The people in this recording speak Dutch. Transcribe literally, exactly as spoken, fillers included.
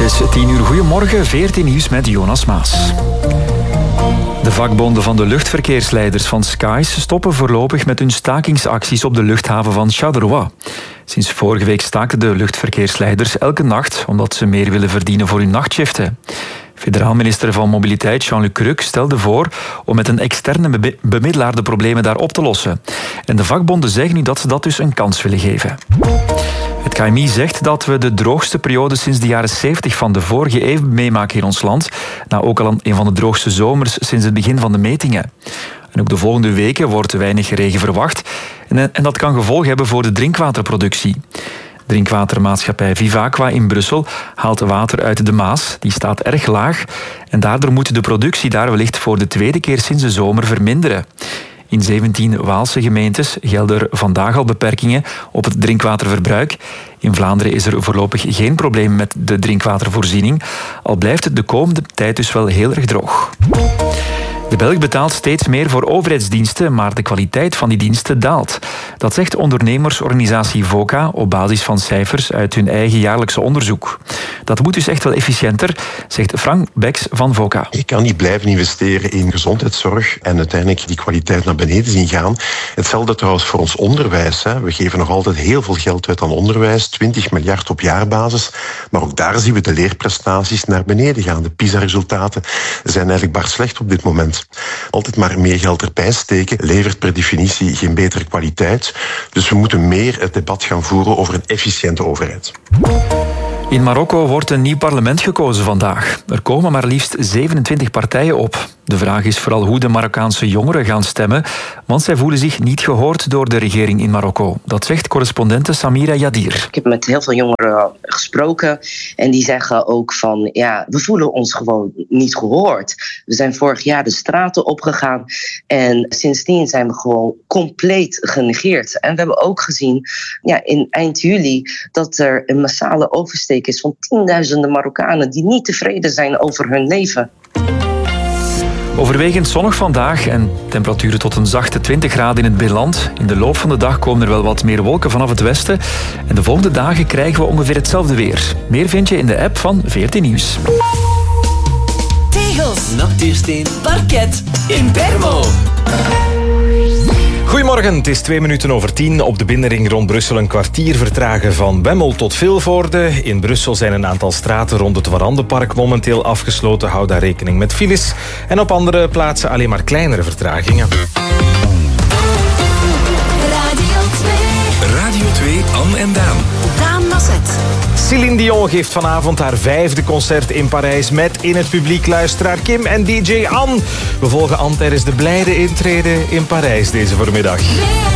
is tien uur. Goedemorgen, veertien nieuws met Jonas Maas. De vakbonden van de luchtverkeersleiders van Skies stoppen voorlopig met hun stakingsacties op de luchthaven van Charleroi. Sinds vorige week staken de luchtverkeersleiders elke nacht omdat ze meer willen verdienen voor hun nachtshiften. Federaal minister van Mobiliteit Jean-Luc Cruc stelde voor om met een externe be- bemiddelaar de problemen daar op te lossen. En de vakbonden zeggen nu dat ze dat dus een kans willen geven. Het K M I zegt dat we de droogste periode sinds de jaren zeventig van de vorige eeuw meemaken in ons land. Nou, ook al een van de droogste zomers sinds het begin van de metingen. En ook de volgende weken wordt weinig regen verwacht. En, en dat kan gevolgen hebben voor de drinkwaterproductie. Drinkwatermaatschappij Vivaqua in Brussel haalt water uit de Maas. Die staat erg laag. En daardoor moet de productie daar wellicht voor de tweede keer sinds de zomer verminderen. In zeventien Waalse gemeentes gelden er vandaag al beperkingen op het drinkwaterverbruik. In Vlaanderen is er voorlopig geen probleem met de drinkwatervoorziening, al blijft het de komende tijd dus wel heel erg droog. De Belg betaalt steeds meer voor overheidsdiensten, maar de kwaliteit van die diensten daalt. Dat zegt ondernemersorganisatie VOCA op basis van cijfers uit hun eigen jaarlijkse onderzoek. Dat moet dus echt wel efficiënter, zegt Frank Beks van VOCA. Je kan niet blijven investeren in gezondheidszorg en uiteindelijk die kwaliteit naar beneden zien gaan. Hetzelfde trouwens voor ons onderwijs. Hè. We geven nog altijd heel veel geld uit aan onderwijs, twintig miljard op jaarbasis. Maar ook daar zien we de leerprestaties naar beneden gaan. De PISA-resultaten zijn eigenlijk bar slecht op dit moment. Altijd maar meer geld erbij steken levert per definitie geen betere kwaliteit. Dus we moeten meer het debat gaan voeren over een efficiënte overheid. In Marokko wordt een nieuw parlement gekozen vandaag. Er komen maar liefst zevenentwintig partijen op. De vraag is vooral hoe de Marokkaanse jongeren gaan stemmen, want zij voelen zich niet gehoord door de regering in Marokko. Dat zegt correspondente Samira Yadir. Ik heb met heel veel jongeren gesproken en die zeggen ook van, ja, we voelen ons gewoon niet gehoord. We zijn vorig jaar de straten opgegaan en sindsdien zijn we gewoon compleet genegeerd. En we hebben ook gezien, ja, in eind juli dat er een massale oversteek is van tienduizenden Marokkanen die niet tevreden zijn over hun leven. Overwegend zonnig vandaag en temperaturen tot een zachte twintig graden in het binnenland. In de loop van de dag komen er wel wat meer wolken vanaf het westen. En de volgende dagen krijgen we ongeveer hetzelfde weer. Meer vind je in de app van veertien Nieuws. Tegels, natuursteen, parket, in Bermo. Goedemorgen, het is twee minuten over tien. Op de binnenring rond Brussel een kwartier vertragen van Bemmel tot Vilvoorde. In Brussel zijn een aantal straten rond het Warandenpark momenteel afgesloten. Hou daar rekening met files. En op andere plaatsen alleen maar kleinere vertragingen. Radio twee. Radio twee, Anne en Daan. Daan Mazet. Celine Dion geeft vanavond haar vijfde concert in Parijs met in het publiek luisteraar Kim en D J Anne. We volgen Anne tijdens de blijde intrede in Parijs deze voormiddag.